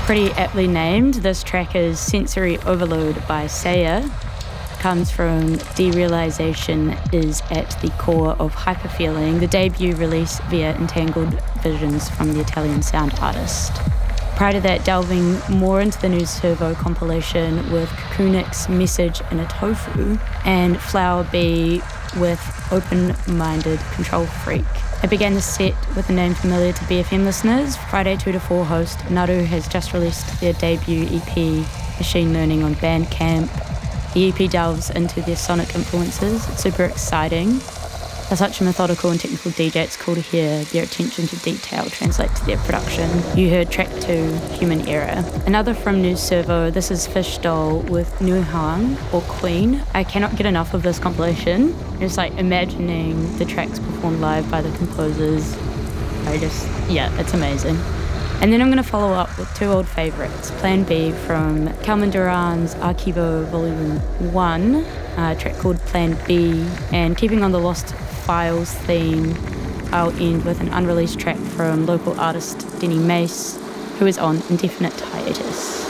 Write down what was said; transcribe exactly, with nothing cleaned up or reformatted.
pretty aptly named. This track is Sensory Overload by Saya. Comes from Derealization is at the core of Hyperfeeling, the debut release via Entangled Visions from the Italian sound artist. Prior to that, delving more into the new Servo compilation with Kukunik's Message in a Tofu and Flower Bee with Open-Minded Control Freak. I began the set with a name familiar to B F M listeners. Friday two to four host Naru has just released their debut E P, Machine Learning, on Bandcamp. The E P delves into their sonic influences. It's super exciting. They're such a methodical and technical D J, it's cool to hear their attention to detail translate to their production. You heard track two, Human Error. Another from New Servo, this is Fish Doll with Nuhang, or Queen. I cannot get enough of this compilation. Just like imagining the tracks performed live by the composers. I just, yeah, it's amazing. And then I'm going to follow up with two old favourites, Plan B from Calvin Duran's Archivo Volume one, a track called Plan B, and keeping on the Lost Files theme, I'll end with an unreleased track from local artist Denny Mace, who is on indefinite hiatus.